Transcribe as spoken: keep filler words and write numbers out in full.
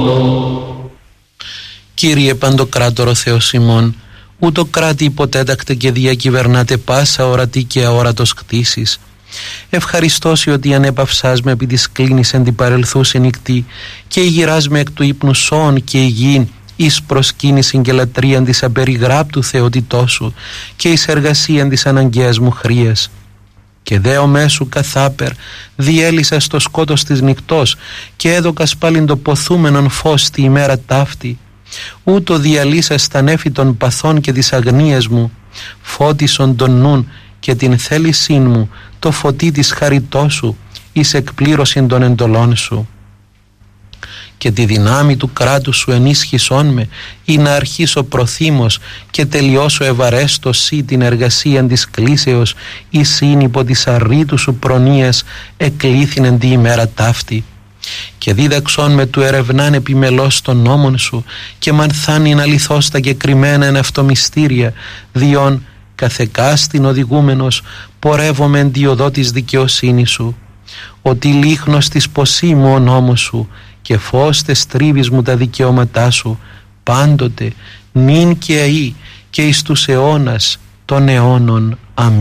Κύριε Παντοκράτορο Θεός ημών, ούτω κράτη υποτέτακτε και διακυβερνάτε πάσα ορατή και αόρατος κτήσεις. Ευχαριστώσει ότι ανέπαυσάς με επί της κλίνης εν την παρελθούσε νυχτή και ηγυράς με εκ του ύπνου σώων και υγιήν εις προσκύνησιν και λατρείαν της απεριγράπτου θεότητός σου και εις εργασίαν της αναγκαίας μου χρίας. Και δέο μέσου καθάπερ διέλυσα στο σκότος της νυχτός και έδωκας πάλιν το ποθούμενον φως τη ημέρα ταύτη. Ούτω διαλύσα στα νέφη των παθών και της αγνίας μου, φώτισον τον νουν και την θέλησήν μου το φωτί της χαριτός σου εις εκπλήρωσιν των εντολών σου. Και τη δυνάμει του κράτους σου ενίσχυσόν με ή να αρχίσω προθύμος και τελειώσω ευαρέστος σύ την εργασία της κλήσεως ή σύν υπό της αρρήτου σου προνοίας εκλήθηνεν τη ημέρα ταύτη. Και δίδαξόν με του ερευνάν επιμελώς των νόμων σου και μανθάνην αληθώς τα κεκριμένα εν αυτό μυστήρια, διόν καθεκάστην οδηγούμενος πορεύομαι εν τη οδό της δικαιοσύνης σου. Ότι λίχνος της ποσή μου ο νόμος σου και φως τες τρίβεις μου τα δικαιώματά σου πάντοτε νυν και αεί και εις τους αιώνας των αιώνων. Αμήν.